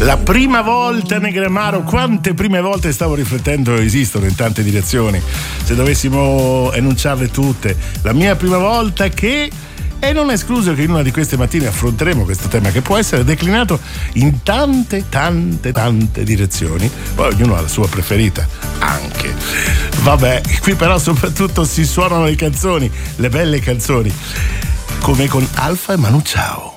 La prima volta, Negramaro, quante prime volte stavo riflettendo esistono in tante direzioni, se dovessimo enunciarle tutte. La mia prima volta che... E non è escluso che in una di queste mattine affronteremo questo tema che può essere declinato in tante direzioni. Poi ognuno ha la sua preferita anche. Vabbè, qui però soprattutto si suonano le canzoni, le belle canzoni, come con Alfa e Manu Chao.